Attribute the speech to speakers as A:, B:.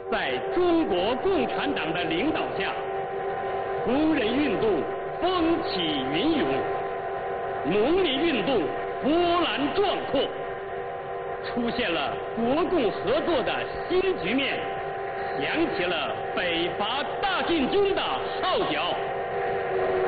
A: 在中国共产党的领导下，工人运动风起云涌，农民运动波澜壮阔，出现了国共合作的新局面，响起了北伐大进军的号角。